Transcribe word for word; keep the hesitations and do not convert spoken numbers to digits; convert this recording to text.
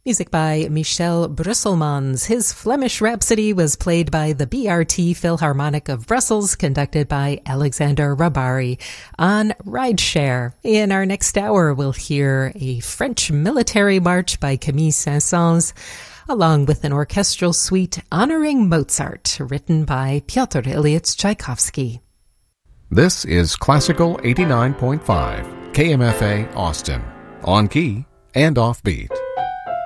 Music by Michel Brusselmans. His Flemish Rhapsody was played by the B R T Philharmonic of Brussels, conducted by Alexander Rabari on Rideshare. In our next hour, we'll hear a French military march by Camille Saint-Saëns, along with an orchestral suite honoring Mozart, written by Pyotr Ilyich Tchaikovsky. This is Classical eighty-nine point five, K M F A Austin, on key and offbeat.